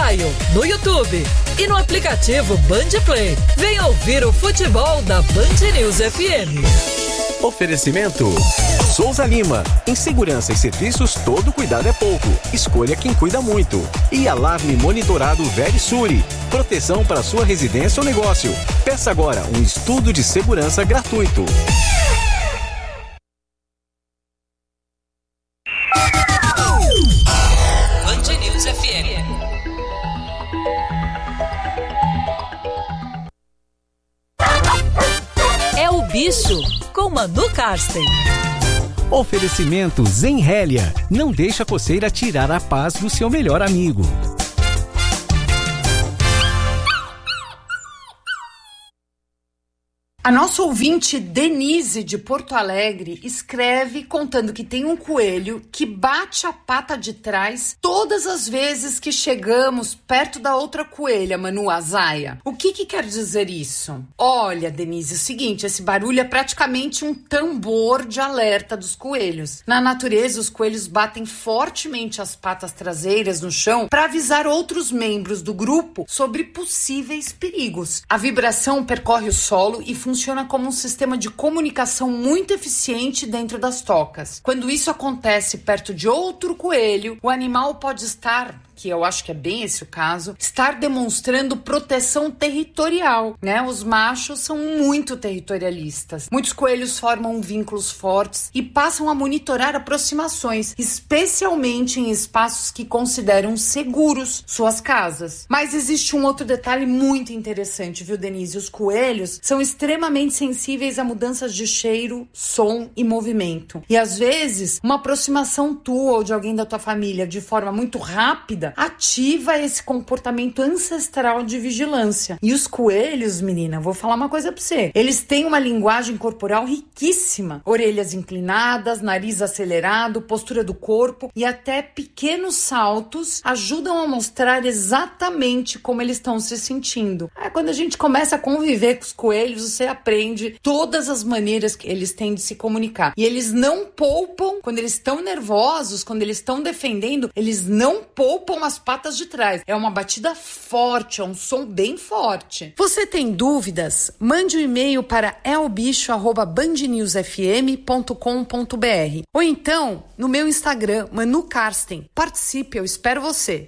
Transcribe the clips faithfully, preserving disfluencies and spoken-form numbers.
Spotify, no YouTube e no aplicativo Band Play. Venha ouvir o futebol da Band News F M. Oferecimento Souza Lima. Em segurança e serviços, todo cuidado é pouco. Escolha quem cuida muito. E Alarme Monitorado Verisure. Proteção para sua residência ou negócio. Peça agora um estudo de segurança gratuito. Band News F M. É o bicho com Manu Karsten. Oferecimento Zenrélia. Não deixa a coceira tirar a paz do seu melhor amigo. A nossa ouvinte Denise de Porto Alegre escreve contando que tem um coelho que bate a pata de trás todas as vezes que chegamos perto da outra coelha, Manu, a Zaia. O que que quer dizer isso? Olha, Denise, é o seguinte, esse barulho é praticamente um tambor de alerta dos coelhos. Na natureza, os coelhos batem fortemente as patas traseiras no chão para avisar outros membros do grupo sobre possíveis perigos. A vibração percorre o solo e funciona funciona como um sistema de comunicação muito eficiente dentro das tocas. Quando isso acontece perto de outro coelho, o animal pode estar, que eu acho que é bem esse o caso, estar demonstrando proteção territorial, né? Os machos são muito territorialistas. Muitos coelhos formam vínculos fortes e passam a monitorar aproximações, especialmente em espaços que consideram seguros, suas casas. Mas existe um outro detalhe muito interessante, viu, Denise? Os coelhos são extremamente sensíveis a mudanças de cheiro, som e movimento. E às vezes, uma aproximação tua ou de alguém da tua família de forma muito rápida ativa esse comportamento ancestral de vigilância. E os coelhos, menina, vou falar uma coisa pra você. Eles têm uma linguagem corporal riquíssima. Orelhas inclinadas, nariz acelerado, postura do corpo e até pequenos saltos ajudam a mostrar exatamente como eles estão se sentindo. Aí, quando a gente começa a conviver com os coelhos, você aprende todas as maneiras que eles têm de se comunicar. E eles não poupam, quando eles estão nervosos, quando eles estão defendendo, eles não poupam as patas de trás. É uma batida forte, é um som bem forte. Você tem dúvidas? Mande um e-mail para elbicho arroba band news f m ponto com ponto b r ou então no meu Instagram, Manu Karsten. Participe, eu espero você.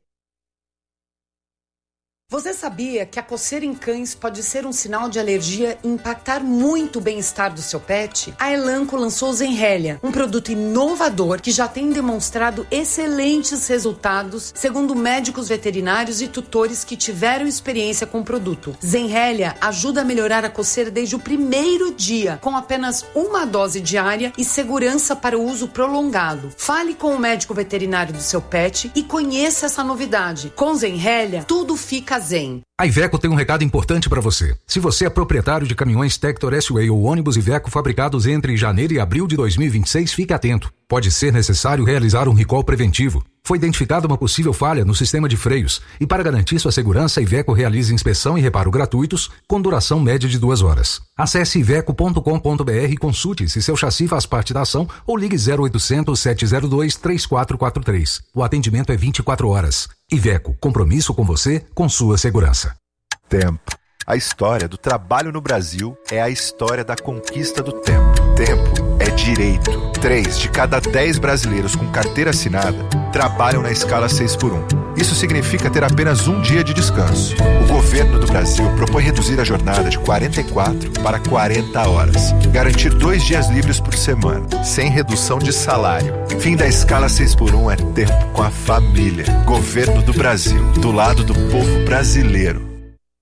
Você sabia que a coceira em cães pode ser um sinal de alergia e impactar muito o bem-estar do seu pet? A Elanco lançou o Zenrélia, um produto inovador que já tem demonstrado excelentes resultados, segundo médicos veterinários e tutores que tiveram experiência com o produto. Zenrélia ajuda a melhorar a coceira desde o primeiro dia, com apenas uma dose diária e segurança para o uso prolongado. Fale com o médico veterinário do seu pet e conheça essa novidade. Com Zenrélia, tudo fica zen. A Iveco tem um recado importante para você. Se você é proprietário de caminhões Tector S-Way ou ônibus Iveco fabricados entre janeiro e abril de dois mil e vinte e seis, fique atento. Pode ser necessário realizar um recall preventivo. Foi identificada uma possível falha no sistema de freios e, para garantir sua segurança, a Iveco realiza inspeção e reparo gratuitos com duração média de duas horas. Acesse iveco ponto com ponto b r e consulte se seu chassi faz parte da ação ou ligue zero oitocentos, sete zero dois, três quatro quatro três. O atendimento é vinte e quatro horas. Iveco, compromisso com você, com sua segurança. Tempo. A história do trabalho no Brasil é a história da conquista do tempo. Tempo é direito. Três de cada dez brasileiros com carteira assinada trabalham na escala seis por um. Isso significa ter apenas um dia de descanso. O governo do Brasil propõe reduzir a jornada de quarenta e quatro para quarenta horas. Garantir dois dias livres por semana, sem redução de salário. Fim da escala seis por um é tempo com a família. Governo do Brasil, do lado do povo brasileiro.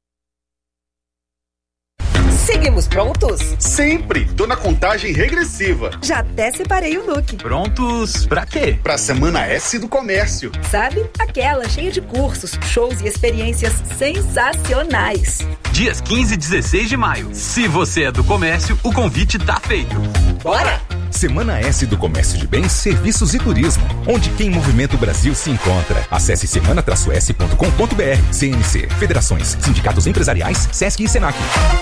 Seguimos prontos? Sempre! Tô na contagem regressiva. Já até separei o look. Prontos pra quê? Pra Semana S do Comércio. Sabe? Aquela cheia de cursos, shows e experiências sensacionais. Dias quinze e dezesseis de maio. Se você é do comércio, o convite tá feito. Bora! Semana S do Comércio de Bens, Serviços e Turismo, onde quem movimenta o Brasil se encontra. Acesse semana s ponto com ponto b r. C N C, Federações, Sindicatos Empresariais, Sesc e Senac.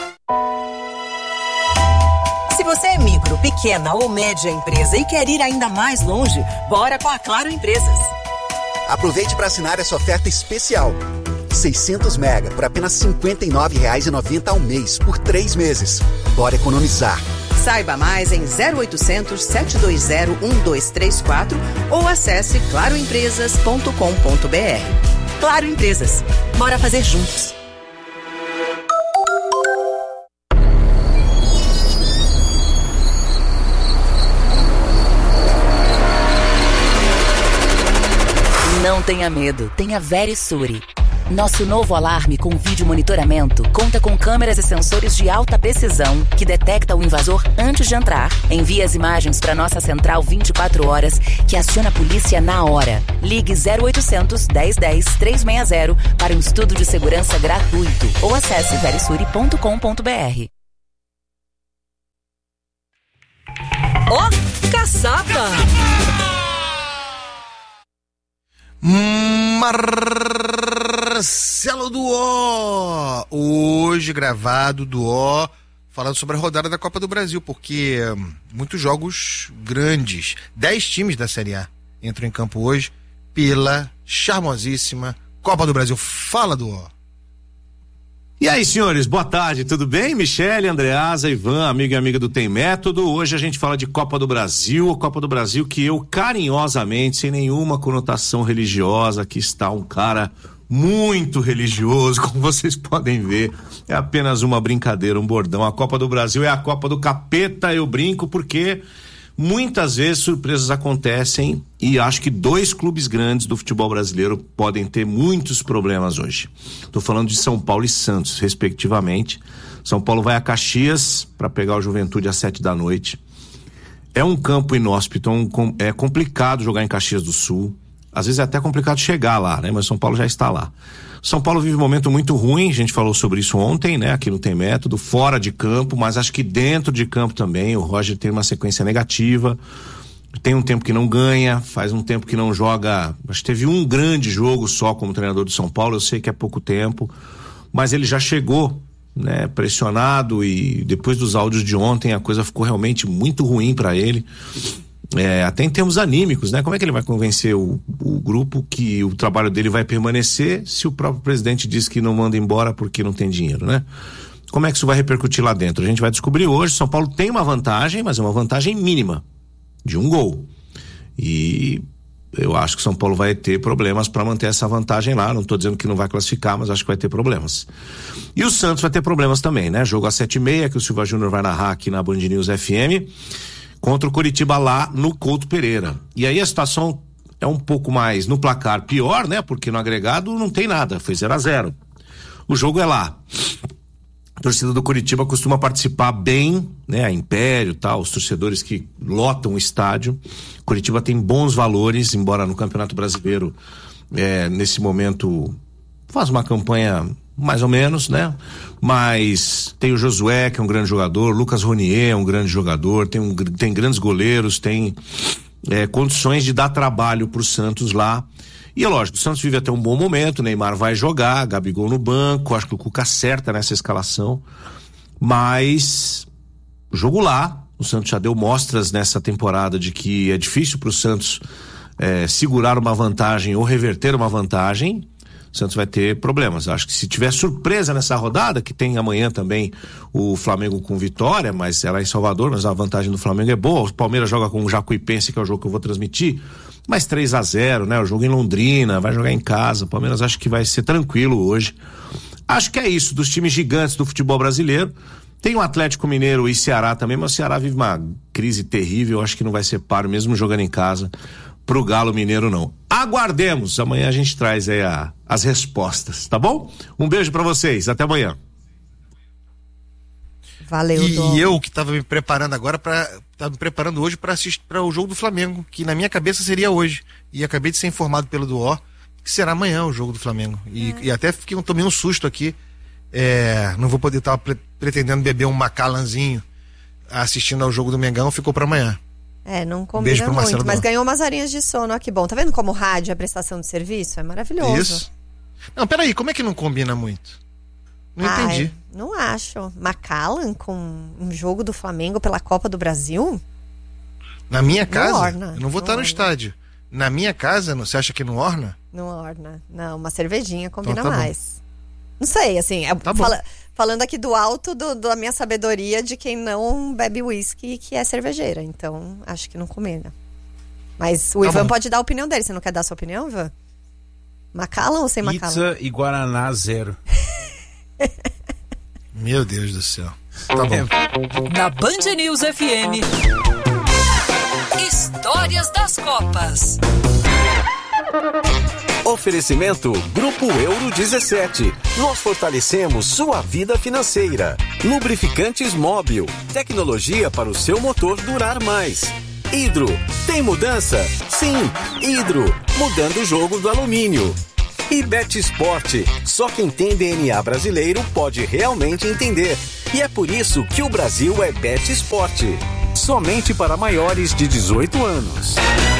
Se você é micro, pequena ou média empresa e quer ir ainda mais longe, bora com a Claro Empresas. Aproveite para assinar essa oferta especial. seiscentos mega por apenas cinquenta e nove reais e noventa centavos ao mês, por três meses. Bora economizar. Saiba mais em zero oitocentos, sete dois zero, um dois três quatro ou acesse claro empresas ponto com ponto b r. Claro Empresas. Bora fazer juntos. Não tenha medo, tenha Verisure. Nosso novo alarme com vídeo monitoramento conta com câmeras e sensores de alta precisão que detecta o invasor antes de entrar, envia as imagens para nossa central vinte e quatro horas, que aciona a polícia na hora. Ligue zero oitocentos, dez dez, trezentos e sessenta para um estudo de segurança gratuito ou acesse verisure ponto com ponto b r. Ó, oh, caçapa! Marcelo Duó, hoje gravado Duó, falando sobre a rodada da Copa do Brasil, porque hum, muitos jogos grandes, dez times da Série A entram em campo hoje pela charmosíssima Copa do Brasil. Fala, Duó. E aí, senhores, boa tarde, tudo bem? Michele, Andreasa, Ivan, amigo e amiga do Tem Método. Hoje a gente fala de Copa do Brasil, a Copa do Brasil que eu carinhosamente, sem nenhuma conotação religiosa, aqui está um cara muito religioso, como vocês podem ver, é apenas uma brincadeira, um bordão. A Copa do Brasil é a Copa do Capeta, eu brinco, porque muitas vezes surpresas acontecem e acho que dois clubes grandes do futebol brasileiro podem ter muitos problemas hoje. Estou falando de São Paulo e Santos, respectivamente. São Paulo vai a Caxias para pegar o Juventude às sete da noite. É um campo inóspito, é complicado jogar em Caxias do Sul. Às vezes é até complicado chegar lá, né? Mas São Paulo já está lá. São Paulo vive um momento muito ruim, a gente falou sobre isso ontem, né? Aqui no Tem Método, fora de campo, mas acho que dentro de campo também. O Roger tem uma sequência negativa, tem um tempo que não ganha, faz um tempo que não joga. Acho que teve um grande jogo só como treinador do São Paulo, eu sei que é pouco tempo, mas ele já chegou, né, pressionado, e depois dos áudios de ontem a coisa ficou realmente muito ruim para ele. É, até em termos anímicos, né? Como é que ele vai convencer o, o grupo que o trabalho dele vai permanecer se o próprio presidente diz que não manda embora porque não tem dinheiro, né? Como é que isso vai repercutir lá dentro? A gente vai descobrir hoje. São Paulo tem uma vantagem, mas é uma vantagem mínima, de um gol. E eu acho que São Paulo vai ter problemas para manter essa vantagem lá. Não estou dizendo que não vai classificar, mas acho que vai ter problemas. E o Santos vai ter problemas também, né? Jogo às sete e meia, que o Silva Júnior vai narrar aqui na Band News F M, contra o Coritiba lá no Couto Pereira. E aí a situação é um pouco mais no placar pior, né? Porque no agregado não tem nada, foi zero a zero. O jogo é lá. A torcida do Coritiba costuma participar bem, né? A Império, tal, os torcedores que lotam o estádio. Coritiba tem bons valores, embora no Campeonato Brasileiro, é, nesse momento, faz uma campanha mais ou menos, né? Mas tem o Josué, que é um grande jogador, Lucas Ronier é um grande jogador, tem, um, tem grandes goleiros, tem é, condições de dar trabalho pro Santos lá. E é lógico, o Santos vive até um bom momento, Neymar vai jogar, Gabigol no banco, acho que o Cuca acerta nessa escalação, mas jogo lá, o Santos já deu mostras nessa temporada de que é difícil pro Santos é, segurar uma vantagem ou reverter uma vantagem. O Santos vai ter problemas. Acho que se tiver surpresa nessa rodada, que tem amanhã também o Flamengo com vitória, mas ela é em Salvador, mas a vantagem do Flamengo é boa. O Palmeiras joga com o Jacuipense, que é o jogo que eu vou transmitir, mas três a zero, né? O jogo em Londrina, vai jogar em casa. O Palmeiras acho que vai ser tranquilo hoje. Acho que é isso, dos times gigantes do futebol brasileiro. Tem o Atlético Mineiro e Ceará também, mas o Ceará vive uma crise terrível, acho que não vai ser páreo, mesmo jogando em casa, pro Galo Mineiro não. Aguardemos, amanhã a gente traz aí a, as respostas, tá bom? Um beijo pra vocês, até amanhã. Valeu, E, Dom. e eu que tava me preparando agora para tava me preparando hoje para assistir para o jogo do Flamengo, que na minha cabeça seria hoje, e acabei de ser informado pelo Duó que será amanhã o jogo do Flamengo. E, é. e até fiquei, tomei um susto aqui. É, não vou poder estar pre- pretendendo beber um Macallanzinho assistindo ao jogo do Mengão, ficou para amanhã. É, não Um beijo combina pro Marcelo muito, mas Duó. ganhou umas horinhas de sono, ó, que bom. Tá vendo como o rádio é prestação de serviço? É maravilhoso. Isso. Não, peraí, como é que não combina muito? Não Ai, entendi. Não acho. Macallan com um jogo do Flamengo pela Copa do Brasil? Na minha casa, orna, eu não vou não estar no orna. estádio. Na minha casa, não- você acha que não orna? Não orna. Não, uma cervejinha combina então, tá mais. Bom. Não sei, assim, tá fala, falando aqui do alto do, da minha sabedoria de quem não bebe uísque e que é cervejeira. Então, acho que não combina. Mas o tá Ivan bom. Pode dar a opinião dele. Você não quer dar a sua opinião, Ivan? Macallan ou sem Macallan? Pizza e Guaraná zero. Meu Deus do céu. Tá bom. Na Band News F M, Histórias das Copas. Oferecimento Grupo Euro dezessete. Nós fortalecemos sua vida financeira. Lubrificantes Móbil. Tecnologia para o seu motor durar mais. Hidro. Tem mudança? Sim. Hidro. Mudando o jogo do alumínio. E Bet Sport. Só quem tem D N A brasileiro pode realmente entender. E é por isso que o Brasil é Bet Sport. Somente para maiores de dezoito anos.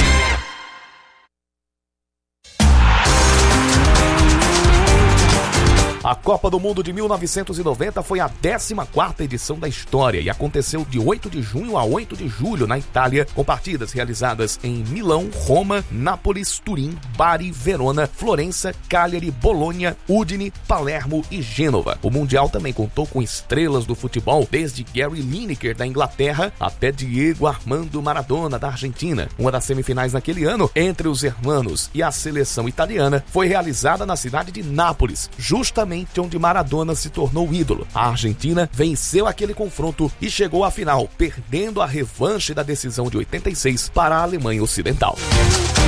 A Copa do Mundo de mil novecentos e noventa foi a décima quarta edição da história e aconteceu de oito de junho a oito de julho na Itália, com partidas realizadas em Milão, Roma, Nápoles, Turim, Bari, Verona, Florença, Cagliari, Bolonha, Udine, Palermo e Gênova. O Mundial também contou com estrelas do futebol, desde Gary Lineker da Inglaterra até Diego Armando Maradona da Argentina. Uma das semifinais naquele ano, entre os hermanos e a seleção italiana, foi realizada na cidade de Nápoles, justamente onde Maradona se tornou ídolo. A Argentina venceu aquele confronto e chegou à final, perdendo a revanche da decisão de oitenta e seis para a Alemanha Ocidental.